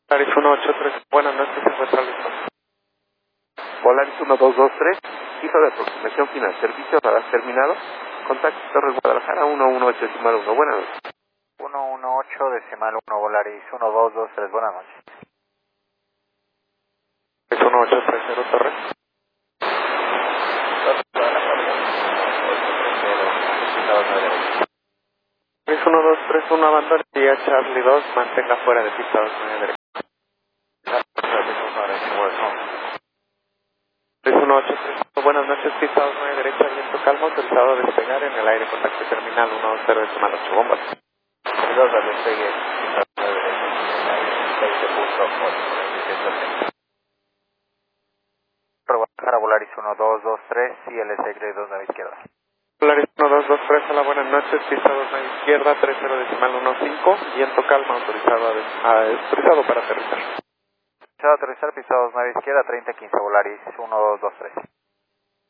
Volaris 183, buenas noches, se encuentra listo. Volaris 1223, piso de aproximación final, servicio radar terminado, contacto Torres Guadalajara 118.1, buenas noches. 118.1, Volaris 1223, buenas noches. Es 1830 Torres. Es 1231, abandone vía Charlie 2, mantenga fuera de pista 29 derecha. Es 1830, buenas noches, pista 29 derecha, viento calmo, autorizado a despegar en el aire, contacto terminal 120.8, bombas. Dos al despegue, pista 29 derecha, 20.8, Guadalajara, Volaris 1223, CLS Grade 2 nave izquierda. Volaris 1223, hola, buenas noches, pista 29 izquierda, 30.15, viento calma, autorizado para aterrizar. Aterrizar, pista 2 nave izquierda, 30.15, Volaris 1223.